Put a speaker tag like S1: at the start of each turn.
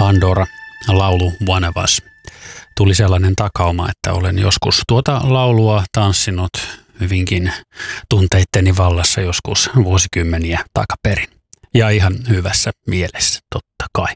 S1: Pandora laulu One of Us. Tuli sellainen takauma, että olen joskus tuota laulua tanssinut hyvinkin tunteitteni vallassa joskus vuosikymmeniä takaperin. Ja ihan hyvässä mielessä, totta kai.